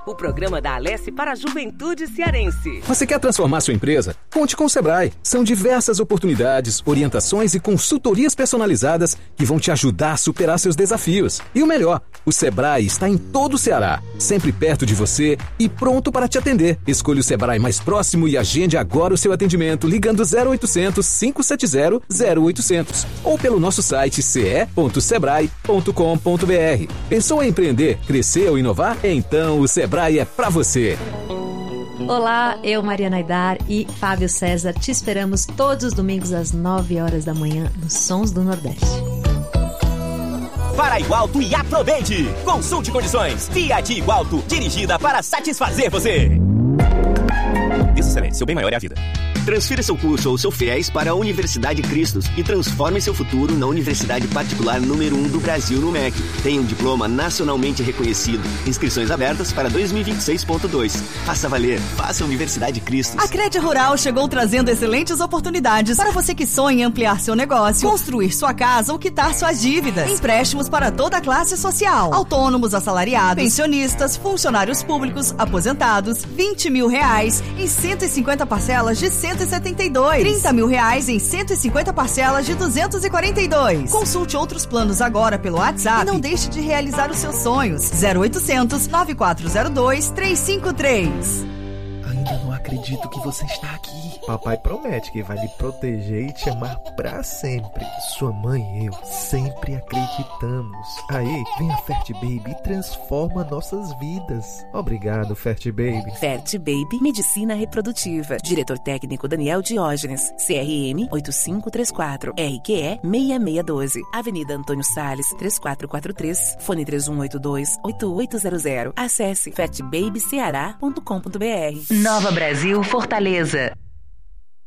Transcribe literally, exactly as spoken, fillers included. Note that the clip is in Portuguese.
o programa da Alesse para a juventude cearense. Você quer transformar sua empresa? Conte com o Sebrae. São diversas oportunidades, orientações e consultorias personalizadas que vão te ajudar a superar seus desafios. E o melhor, o Sebrae está em todo o Ceará, sempre perto de você e pronto para te atender. Escolha o Sebrae mais próximo e agende agora o seu atendimento ligando zero oitocentos, cinco sete zero, zero oitocentos ou pelo nosso site c e ponto sebrae ponto com ponto b r. Pensou em empreender, crescer ou inovar? Então o Sebrae é para você. Olá, eu, Mariana Aidar e Fábio César, te esperamos todos os domingos às nove horas da manhã nos Sons do Nordeste. Para Igualto e aproveite! Consulte condições. Fiat Igualto, dirigida para satisfazer você. Excelente, seu bem maior é a vida. Transfira seu curso ou seu FIES para a Universidade Cristos e transforme seu futuro na universidade particular número um do Brasil no M E C. Tem um diploma nacionalmente reconhecido. Inscrições abertas para dois mil e vinte e seis ponto dois. Faça valer. Faça Universidade Cristos. A Crédito Rural chegou trazendo excelentes oportunidades para você que sonha em ampliar seu negócio, construir sua casa ou quitar suas dívidas. Empréstimos para toda a classe social. Autônomos, assalariados, pensionistas, funcionários públicos, aposentados. vinte mil reais em cento e cinquenta parcelas de cento e setenta e dois. trinta mil reais em cento e cinquenta parcelas de duzentos e quarenta e dois. Consulte outros planos agora pelo WhatsApp e não deixe de realizar os seus sonhos. zero oitocentos, nove quatro zero dois, três cinco três. Ainda não acredito que você está aqui. Papai promete que vai lhe proteger e te amar pra sempre. Sua mãe e eu sempre acreditamos. Aí, vem a Fert Baby e transforma nossas vidas. Obrigado, Fert Baby. Fert Baby Medicina Reprodutiva. Diretor técnico Daniel Diógenes. C R M oito cinco três quatro. R Q E seis seis um dois. Avenida Antônio Salles, três quatro quatro três. Fone três um oito dois, oito oito zero zero. Acesse fert baby ceará ponto com ponto b r. Nova Brasil, Fortaleza.